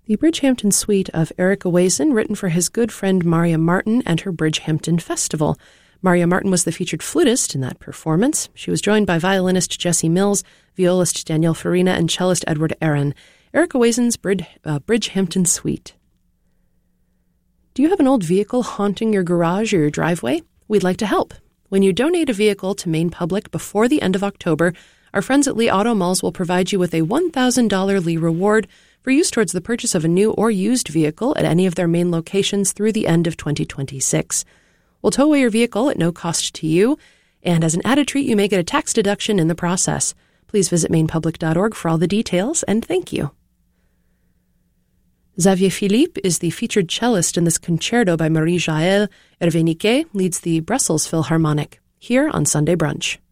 The Bridgehampton Suite of Eric Owasin, written for his good friend Maria Martin and her Bridgehampton Festival. Maria Martin was the featured flutist in that performance. She was joined by violinist Jesse Mills, violist Danielle Farina, and cellist Edward Aaron. Eric Owasin's Bridgehampton Suite. Do you have an old vehicle haunting your garage or your driveway? We'd like to help. When you donate a vehicle to Maine Public before the end of October, our friends at Lee Auto Malls will provide you with a $1,000 Lee reward for use towards the purchase of a new or used vehicle at any of their Maine locations through the end of 2026. We'll tow away your vehicle at no cost to you, and as an added treat, you may get a tax deduction in the process. Please visit mainepublic.org for all the details, and thank you. Xavier Philippe is the featured cellist in this concerto by Marie-Jaëlle. Hervé Niquet leads the Brussels Philharmonic, here on Sunday Brunch.